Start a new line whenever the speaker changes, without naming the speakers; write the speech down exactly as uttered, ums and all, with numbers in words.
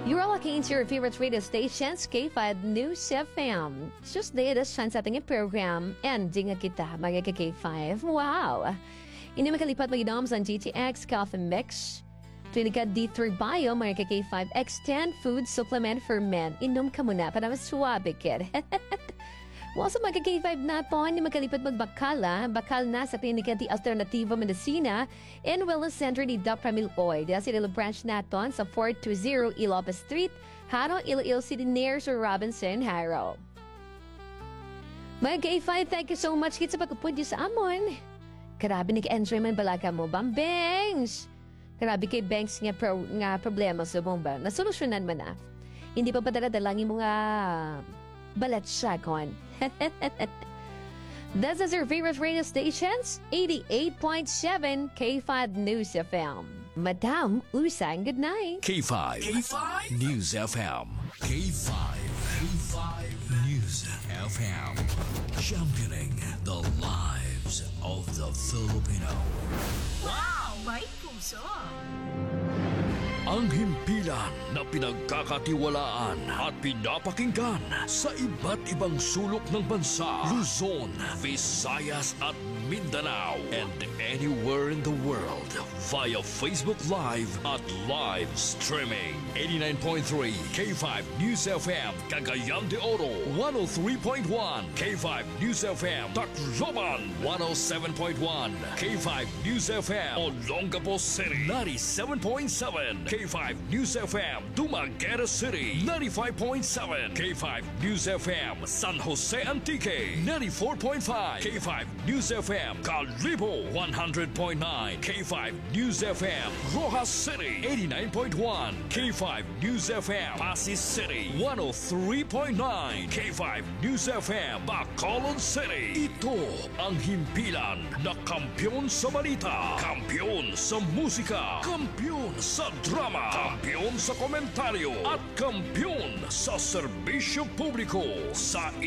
You're all looking into your favorite radio stations, K five News F M. Just latest chance sa ating program. Ending nga kita, mga K five. Wow! Ini makalipat mag-idom sa G T X Coffee Mix. Klinika D three Bio, mga K five Extend Food Supplement for Men. Inom ka muna para mas suwabe, kid. Well, sa mga K five natin, ni magkalipat magbakala, bakal na sa klinika di Alternativa Medicina and Wellness Center ni Doc Ramil Oy. Dahil sa Ilo branch natin sa four twenty Ilopez Street, Haro, Iloilo City, near sa Robinson, Haro. Mga K five, thank you so much kit sa pagpupunti sa amon. Karabi nag-enjoy man balaga mo, Bambangs! Karabi kay Banks nga, pro, nga problema sa bomba. Nasolusyonan man na. Hindi pa padala-dalangin mo nga balat siya, kon. This is your favorite radio stations, eighty-eight point seven K five News F M. Madam Usang, good night.
K five. K five News F M. K five. K five News F M. Championing the lives of the Filipino.
Wow! May puso!
Ang himpilan na pinagkakatiwalaan at pinapakinggan sa iba't ibang sulok ng bansa, Luzon, Visayas at Mindanao, and anywhere in the world via Facebook Live at live streaming. eighty-nine point three K five News F M, Cagayan de Oro, one oh three point one K five News F M, Tacloban, one oh seven point one K five News F M, Olongapo City, ninety-seven point seven K five News F M, Dumaguete City, ninety-five point seven K five News F M, San Jose Antique, ninety-four point five K five News F M, Calibo, one hundred point nine K five News F M, Rojas City, eighty-nine point one K five News F M, Pasig City, one oh three point nine K five News F M, Bacolod City. Ito ang himpilan na kampyon sa balita, kampyon sa musika, kampyon sa drama, kampyon sa komentaryo, at kampyon sa serbisyo publiko sa